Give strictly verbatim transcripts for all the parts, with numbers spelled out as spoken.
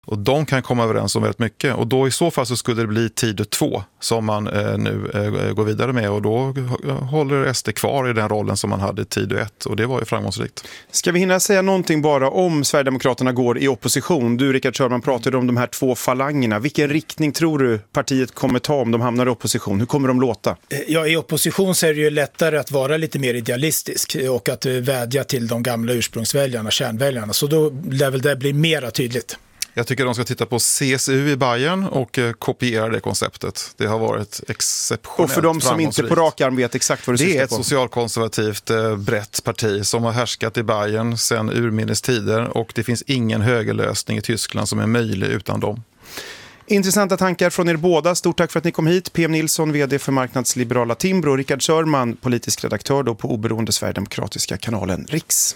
Och de kan komma överens om väldigt mycket. Och då i så fall så skulle det bli Tidö två som man eh, nu eh, går vidare med. Och då håller S D kvar i den rollen som man hade i Tidö ett. Och det var ju framgångsrikt. Ska vi hinna säga någonting bara om Sverigedemokraterna går i opposition? Du, Rickard Sörman, pratade om de här två falangerna. Vilken riktning tror du partiet kommer ta om de hamnar i opposition? Hur kommer de låta? Ja, i opposition så är det ju lättare att vara lite mer idealistisk och att vädja till de gamla ursprungsväljarna, kärnväljarna. Så då lär väl det bli mera tydligt. Jag tycker de ska titta på C S U i Bayern och eh, kopiera det konceptet. Det har varit exceptionellt. Och för de som inte på rak arm vet exakt vad det Det är på. ett socialkonservativt eh, brett parti som har härskat i Bayern sedan urminnes tider. Och det finns ingen högerlösning i Tyskland som är möjlig utan dem. Intressanta tankar från er båda. Stort tack för att ni kom hit. P M Nilsson, vd för marknadsliberala Timbro, och Rickard Sörman, politisk redaktör då på oberoende Sverigedemokratiska kanalen Riks.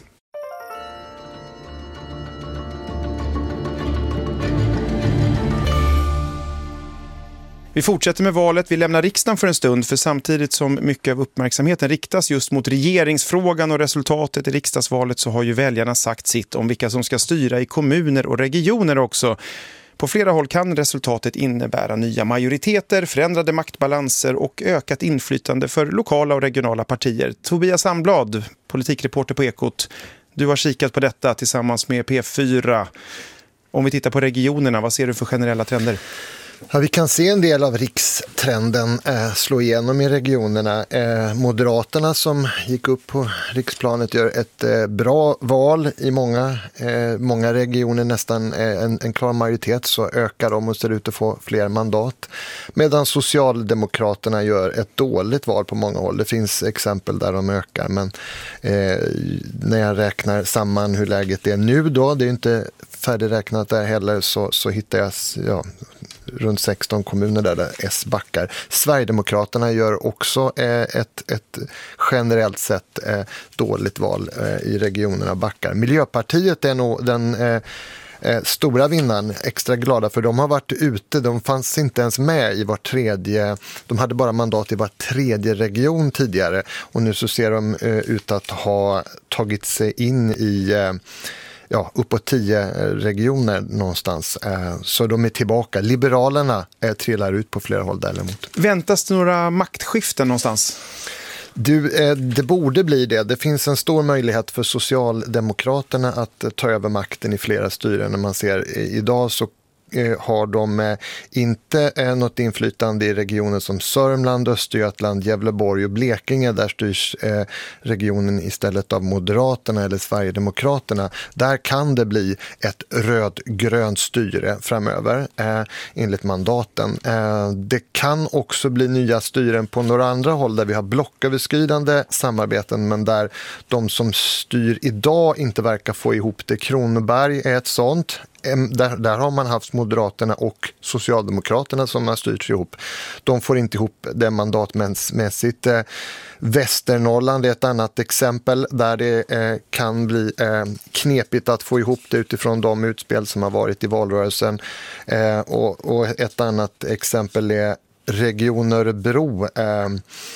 Vi fortsätter med valet. Vi lämnar riksdagen för en stund, för samtidigt som mycket av uppmärksamheten riktas just mot regeringsfrågan och resultatet i riksdagsvalet, så har ju väljarna sagt sitt om vilka som ska styra i kommuner och regioner också. På flera håll kan resultatet innebära nya majoriteter, förändrade maktbalanser och ökat inflytande för lokala och regionala partier. Tobias Sandblad, politikreporter på Ekot, du har kikat på detta tillsammans med P fyra. Om vi tittar på regionerna, vad ser du för generella trender? Ja, vi kan se en del av rikstrenden eh, slå igenom i regionerna. Eh, Moderaterna som gick upp på riksplanet gör ett eh, bra val i många, eh, många regioner, nästan eh, en, en klar majoritet, så ökar de och ser ut att få fler mandat. Medan Socialdemokraterna gör ett dåligt val på många håll. Det finns exempel där de ökar, men eh, när jag räknar samman hur läget är nu då, det är inte färdigräknat där heller, så, så hittar jag ja, runt sexton kommuner där, där S backar. Sverigedemokraterna gör också eh, ett, ett generellt sett eh, dåligt val eh, i regionerna backar. Miljöpartiet är nog den eh, eh, stora vinnaren, extra glada för de har varit ute, de fanns inte ens med i var tredje, de hade bara mandat i var tredje region tidigare, och nu så ser de eh, ut att ha tagit sig in i eh, ja, uppåt tio regioner någonstans. Så de är tillbaka. Liberalerna trillar ut på flera håll däremot. Väntas det några maktskiften någonstans? Du, det borde bli det. Det finns en stor möjlighet för Socialdemokraterna att ta över makten i flera styren. När man ser idag så har de inte något inflytande i regioner som Sörmland, Östergötland, Gävleborg och Blekinge. Där styrs regionen istället av Moderaterna eller Sverigedemokraterna. Där kan det bli ett röd-grönt styre framöver enligt mandaten. Det kan också bli nya styren på några andra håll där vi har blocköverskridande samarbeten, men där de som styr idag inte verkar få ihop det. Kronoberg är ett sånt. Där, där har man haft Moderaterna och Socialdemokraterna som har styrt ihop. De får inte ihop det mandatmässigt. Eh, Västernorrland är ett annat exempel där det eh, kan bli eh, knepigt att få ihop det utifrån de utspel som har varit i valrörelsen. Eh, och, och ett annat exempel är Region Örebro, eh,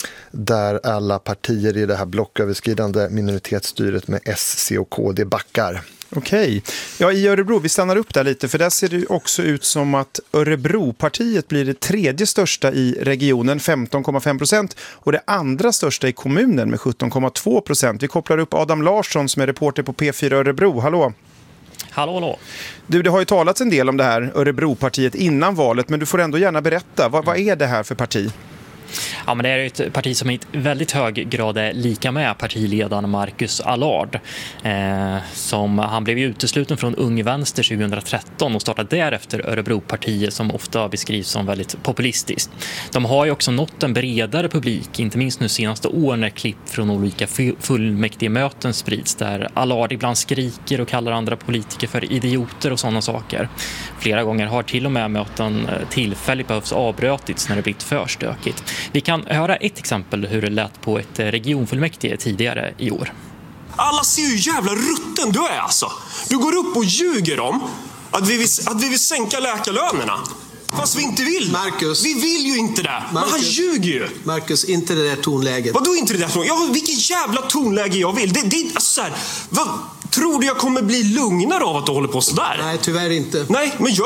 där alla partier i det här blocköverskridande minoritetsstyret med S, C och K D backar. Okej. Ja, i Örebro, vi stannar upp där lite, för där ser det också ut som att Örebropartiet blir det tredje största i regionen, femton komma fem procent, och det andra största i kommunen med sjutton komma två procent. Vi kopplar upp Adam Larsson som är reporter på P fyra Örebro. Hallå! Hallå, hallå. Du, det har ju talats en del om det här Örebropartiet innan valet, men du får ändå gärna berätta. Vad, vad är det här för parti? Ja, men det är ett parti som i väldigt hög grad är lika med partiledaren Marcus Allard. Eh, som, han blev ju utesluten från Ung Vänster tjugohundratretton och startade därefter Örebropartiet, som ofta beskrivs som väldigt populistiskt. De har ju också nått en bredare publik, inte minst nu senaste åren när klipp från olika fullmäktige möten sprids där Allard ibland skriker och kallar andra politiker för idioter och sådana saker. Flera gånger har till och med möten tillfälligt behövs avbrötits när det blivit för stökigt. Vi kan höra ett exempel hur det lät på ett regionfullmäktige tidigare i år. Alla ser ju jävla rutten du är alltså. Du går upp och ljuger om att vi vill, att vi vill sänka läkarlönerna. Fast vi inte vill. Marcus. Vi vill ju inte det. Marcus. Men han ljuger ju. Marcus, inte det där tonläget. Vadå inte det där tonläget? Ja, vilket jävla tonläge jag vill. Det, det är alltså så här, vad, tror du jag kommer bli lugnare av att du håller på så där? Nej, tyvärr inte. Nej, men gör